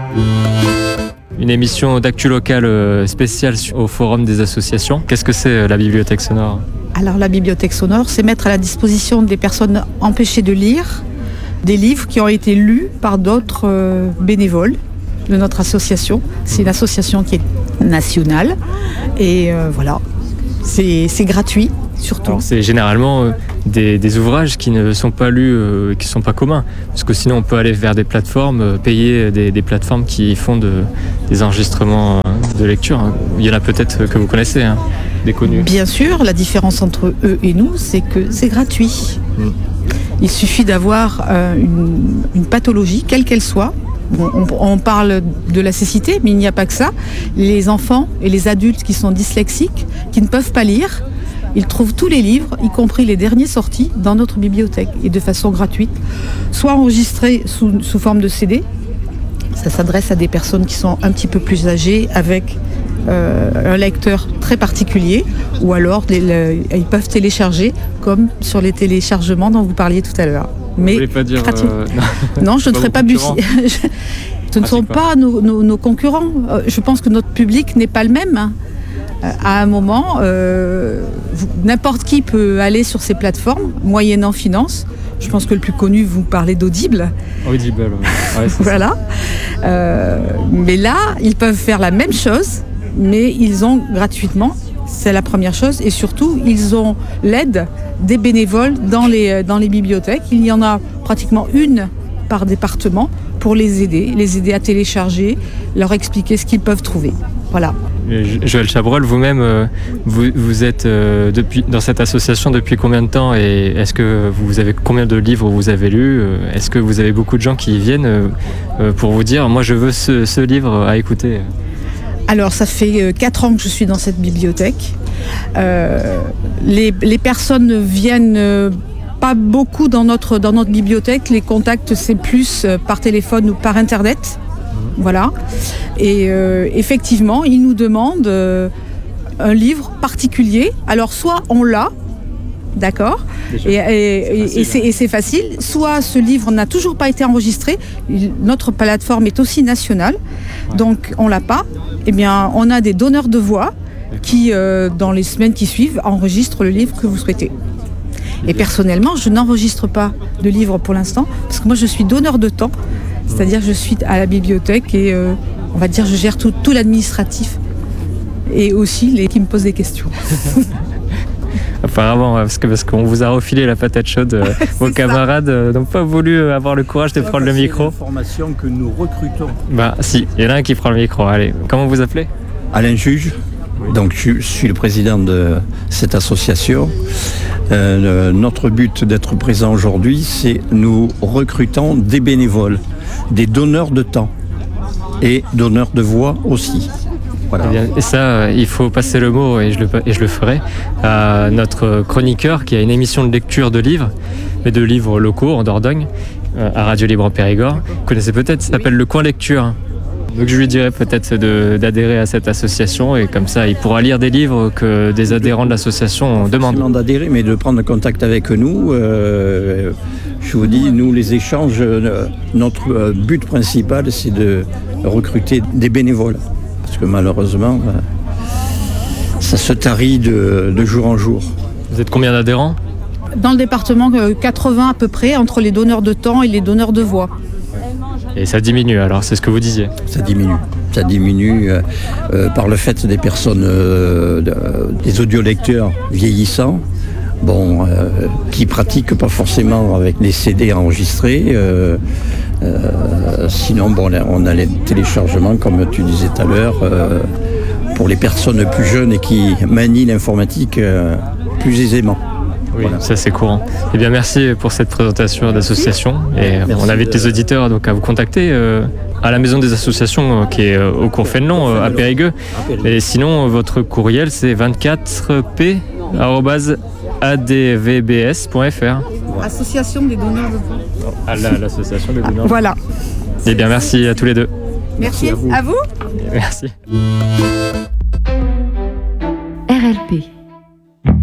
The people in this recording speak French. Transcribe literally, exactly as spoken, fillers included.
Une émission d'actu locale spéciale au Forum des associations. Qu'est-ce que c'est la bibliothèque sonore ? Alors la bibliothèque sonore, c'est mettre à la disposition des personnes empêchées de lire des livres qui ont été lus par d'autres euh, bénévoles de notre association. C'est une association qui est nationale et euh, voilà, c'est, c'est gratuit surtout. Alors, c'est généralement euh, des, des ouvrages qui ne sont pas lus, euh, qui ne sont pas communs, parce que sinon on peut aller vers des plateformes, euh, payer des, des plateformes qui font de, des enregistrements de lecture. Il y en a peut-être que vous connaissez, hein, des connus. Bien sûr, la différence entre eux et nous, c'est que c'est gratuit. Mmh. Il suffit d'avoir euh, une, une pathologie, quelle qu'elle soit. Bon, on, on parle de la cécité, mais il n'y a pas que ça. Les enfants et les adultes qui sont dyslexiques, qui ne peuvent pas lire, ils trouvent tous les livres, y compris les derniers sortis, dans notre bibliothèque et de façon gratuite, soit enregistrés sous, sous forme de C D. Ça s'adresse à des personnes qui sont un petit peu plus âgées, avec euh, un lecteur très particulier, ou alors les, les, ils peuvent télécharger, comme sur les téléchargements dont vous parliez tout à l'heure. Mais vous voulez pas dire euh... non, je ne ferai pas busi. Ce ne ah, sont pas nos, nos, nos concurrents. Je pense que notre public n'est pas le même. À un moment, euh, vous, n'importe qui peut aller sur ces plateformes, moyennant finance. Je pense que le plus connu, vous parlez d'Audible. Audible, ouais. Ouais, voilà. Euh, mais là, ils peuvent faire la même chose, mais ils ont gratuitement. C'est la première chose. Et surtout, ils ont l'aide des bénévoles dans les, dans les bibliothèques. Il y en a pratiquement une par département pour les aider, les aider à télécharger, leur expliquer ce qu'ils peuvent trouver. Voilà. Joël Chabrol, vous-même, euh, vous, vous êtes euh, depuis, dans cette association depuis combien de temps et est-ce que vous avez combien de livres vous avez lus ? Est-ce que vous avez beaucoup de gens qui viennent euh, pour vous dire « moi je veux ce, ce livre à écouter » ? Alors ça fait quatre ans que je suis dans cette bibliothèque. Euh, les, les personnes viennent euh, pas beaucoup dans notre, dans notre bibliothèque. Les contacts, c'est plus par téléphone ou par Internet. Voilà. Et euh, effectivement, ils nous demandent euh, un livre particulier. Alors, soit on l'a, d'accord, et, et, c'est et, c'est, et c'est facile, soit ce livre n'a toujours pas été enregistré. Notre plateforme est aussi nationale, ouais. Donc on l'a pas. Eh bien, on a des donneurs de voix qui, euh, dans les semaines qui suivent, enregistrent le livre que vous souhaitez. Et personnellement, je n'enregistre pas de livre pour l'instant, parce que moi, je suis donneur de temps. C'est-à-dire que je suis à la bibliothèque et euh, on va dire je gère tout, tout l'administratif et aussi les qui me posent des questions. Apparemment, parce, que, parce qu'on vous a refilé la patate chaude, euh, vos camarades euh, n'ont pas voulu avoir le courage de ça, prendre le micro. C'est l'information que nous recrutons. Bah si, il y en a un qui prend le micro. Allez, comment vous appelez ? Alain Juge. Oui. Donc je suis le président de cette association. Euh, notre but d'être présent aujourd'hui, c'est nous recrutons des bénévoles, des donneurs de temps et donneurs de voix aussi. Voilà. Et, bien, et ça, il faut passer le mot, et je le, et je le ferai, à notre chroniqueur qui a une émission de lecture de livres, mais de livres locaux en Dordogne, à Radio Libre en Périgord. Vous connaissez peut-être, ça s'appelle Le Coin Lecture. Donc je lui dirais peut-être de, d'adhérer à cette association et comme ça il pourra lire des livres que des adhérents de l'association demandent. Non d'adhérer mais de prendre contact avec nous. Euh, je vous dis, nous les échanges, notre but principal c'est de recruter des bénévoles. Parce que malheureusement ça se tarit de, de jour en jour. Vous êtes combien d'adhérents ? Dans le département, quatre-vingts à peu près entre les donneurs de temps et les donneurs de voix. Et ça diminue alors, c'est ce que vous disiez ? Ça diminue. Ça diminue euh, euh, par le fait des personnes, euh, de, des audiolecteurs vieillissants, bon, euh, qui pratiquent pas forcément avec les C D enregistrés. Euh, euh, sinon, bon, on a les téléchargements, comme tu disais tout à l'heure, euh, pour les personnes plus jeunes et qui manient l'informatique euh, plus aisément. Oui, voilà. Ça c'est courant. Eh bien, merci pour cette présentation d'association. Et merci on invite de... les auditeurs donc, à vous contacter euh, à la Maison des Associations euh, qui est euh, au Cours-Fénelon, euh, à Périgueux. Et sinon, euh, votre courriel c'est vingt-quatre p arobase a d v b s point f r. Association des donneurs de voix. Ah, la, l'association des donneurs de voix. Voilà. Eh bien, merci à tous les deux. Merci, merci à vous. À vous. Merci.